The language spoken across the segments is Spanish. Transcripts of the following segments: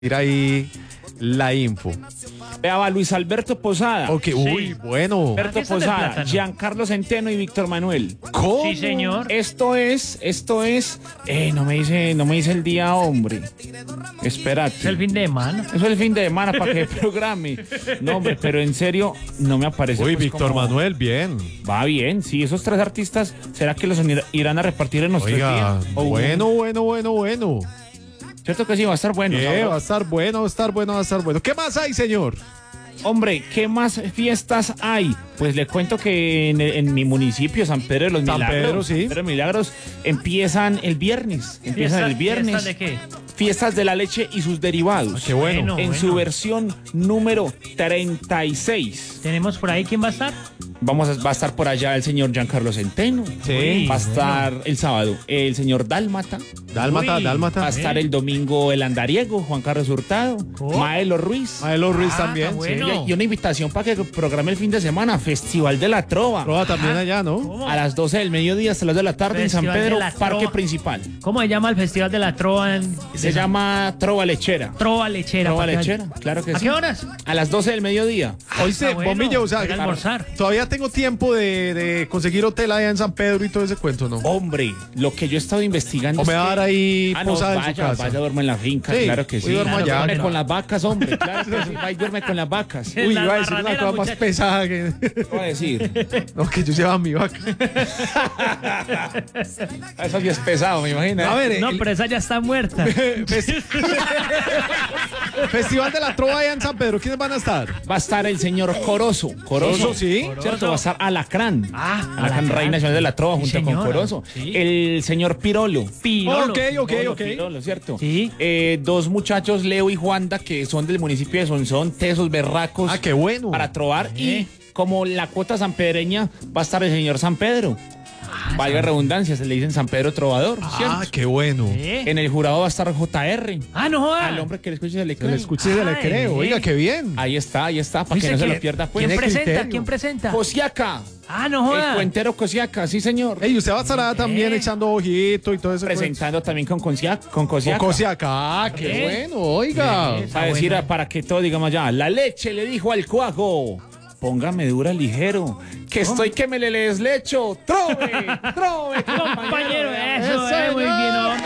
Ir ahí la info. Vea, va Luis Alberto Posada. Ok, uy, bueno. Alberto Posada, Giancarlo Centeno y Víctor Manuel. ¿Cómo? Sí, señor. Esto es, no me dice el día, hombre. Espérate. Es el fin de semana. Eso es el fin de semana para que programe. No, hombre, pero en serio, no me aparece. Uy, pues, Víctor como- Manuel, bien. Va bien, sí, esos tres artistas, ¿será que los irán a repartir en los 3 Oiga, días? O bueno. Cierto que sí, va a estar bueno. ¿sabes? Va a estar bueno. ¿Qué más hay, señor? Hombre, ¿qué más fiestas hay? Pues le cuento que en mi municipio, San Pedro de los San Milagros, Pedro, sí. San Pedro de los Milagros, empiezan el viernes. ¿Fiestas de qué? Fiestas de la leche y sus derivados. Qué bueno. En su versión número 36. ¿Tenemos por ahí quién va a estar? Va a estar por allá el señor Giancarlo Centeno. Sí. Va a estar el sábado el señor Dálmata. Dálmata. Va a estar el domingo el andariego, Juan Carlos Hurtado. Oh. Maelo Ruiz. Maelo Ruiz Ah, también. está bueno. Y una invitación para que programe el fin de semana, Festival de la Trova. Trova también allá, ¿no? ¿Cómo? A las 12 del mediodía hasta las 2 de la tarde en San Festival de Pedro, la Parque Trova. Principal. ¿Cómo se llama el Festival de la Trova? Se llama Trova Lechera. Trova Lechera. Trova para que- Lechera, claro que ¿A sí. qué horas? A las 12 del mediodía. Oíste, Está bueno, Bombillo, o sea, para ir a almorzar. todavía tengo tiempo de conseguir hotel allá en San Pedro y todo ese cuento, ¿no? Hombre, lo que yo he estado investigando O me es va a que- dar ahí Ah, no, posada en su vaya, casa. vaya, duerme en la finca, Sí, claro que hoy sí. duermo Claro, allá. duerme Pero- con las vacas, hombre, claro que sí, va y duerme con las vacas. En Uy, la iba a decir una barranera, cosa más muchacho. pesada que... ¿Qué voy a decir? No, que yo llevaba mi vaca. Eso sí es pesado, me imagino. A ver, No, el pero esa ya está muerta. Festival de la Trova allá en San Pedro, ¿quiénes van a estar? Va a estar el señor Corozo. Corozo, sí. ¿Cierto? Va a estar Alacrán. Ah, Alacrán, Rey Nacional de la Trova, Sí, junto con señora. Corozo. Sí. El señor Pirolo. Pirolo. Ok. Pirolo, ¿cierto? Sí. Dos muchachos, Leo y Juanda, que son del municipio de Sonsón, tesos, berracos. Ah, qué bueno. Para trovar. Y como la cuota sanpedreña, va a estar el señor San Pedro. Valga redundancia, se le dicen San Pedro Trovador, ¿cierto? Ah, qué bueno. ¿Eh? En el jurado va a estar JR. Ah, no jodas. Al hombre que le escuche se le Que le cree. escuché y se le Ay, creo. Oiga, qué bien. Ahí está, para Dice que no se que- lo pierda. Pues. ¿Quién Tiene presenta? criterio. ¿Quién presenta? Cosiaca. Ah, no El jodas. cuentero Cosiaca, sí señor. Ey, usted va a estar también echando ojito y todo eso. Presentando también con Cosiaca. acá, qué ¿Eh? bueno, oiga. ¿Eh? Para decir, Bueno. para que todo digamos ya, la leche le dijo al cuajo, póngame dura ligero, que estoy que me le deslecho, trove, Compañero, eso Eso, es muy no. bien, hombre.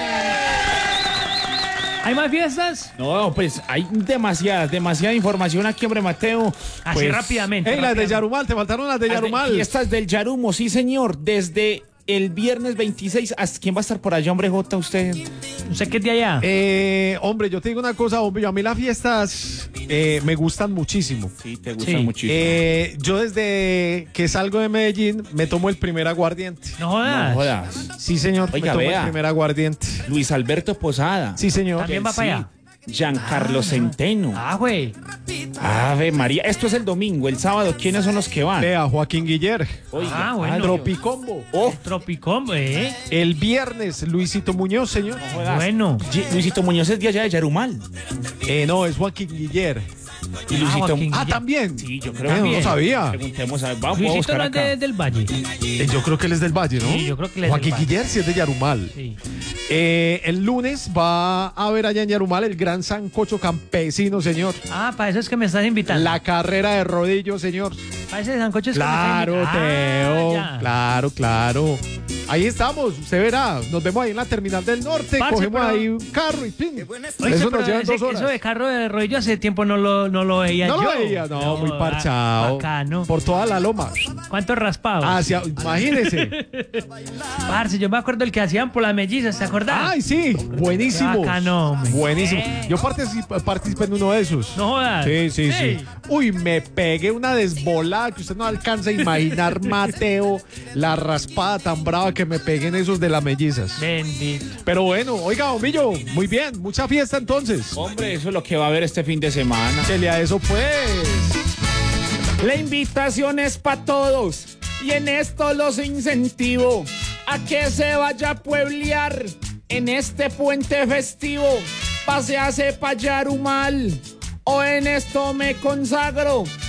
¿Hay más fiestas? No, pues hay demasiada información aquí, hombre, Mateo. Así Pues, rápidamente. Ey, las de rápidamente. Yarumal, te faltaron las de Yarumal. Fiestas del Yarumo, sí señor, desde el viernes 26, ¿quién va a estar por allá, hombre J, usted? ¿Usted qué es de allá? Hombre, yo te digo una cosa, hombre, a mí las fiestas me gustan muchísimo. Sí, te gustan Sí. muchísimo. Yo desde que salgo de Medellín me tomo el primer aguardiente. No jodas. No jodas. Sí, señor, Oiga, me tomo vea. el primer aguardiente. Luis Alberto Posada. Sí, señor. También va para allá. Giancarlo Centeno. Ah, güey. Ave María. Esto es el domingo. El sábado, ¿quiénes son los que van? Vea, Joaquín Guiller. Oiga, Ah, bueno. Tropicombo. Oh, Tropicombo, ¿eh? El viernes, Luisito Muñoz, señor. jodas. Bueno. Luisito Muñoz es de allá de Yarumal. No, es Joaquín Guiller. Y Luisito. Joaquín Ah, Guiller. también. Sí, yo creo Ah, que no sabía. Preguntemos a vamos a Luisito buscar no es acá. del Valle. Yo creo que él es del Valle, ¿no? Sí, yo creo que él es Joaquín del Valle. Guiller sí es de Yarumal. Sí. El lunes va a haber allá en Yarumal el gran sancocho campesino, señor. Ah, para eso es que me estás invitando. La carrera de rodillos, señor. Para ese sancocho es que me Claro, estás Teo. invitando. Claro. Ahí estamos, usted verá. Nos vemos ahí en la terminal del norte. Parce, cogemos pero- ahí un carro y pin. Oye, Eso pero nos lleva en 2 horas. Eso de carro de rollo hace tiempo no lo veía No yo. lo veía, no, muy parchado. Bacano. Por toda la loma. ¿Cuánto raspado? Imagínese. Parce, yo me acuerdo el que hacían por las mellizas, ¿te acordás? Ay, sí, buenísimo. Bacano, hombre. Buenísimo. Yo participé en uno de esos. No jodas. Sí. Uy, me pegué una desvolada que usted no alcanza a imaginar, Mateo, la raspada tan brava que me pegué en esos de las mellizas. Bendito. Pero bueno, oiga, Bombillo, muy bien, mucha fiesta entonces. Hombre, eso es lo que va a haber este fin de semana. Dele a eso pues. La invitación es para todos y en esto los incentivo a que se vaya a pueblear en este puente festivo. Pasease pa' Yarumal o en esto me consagro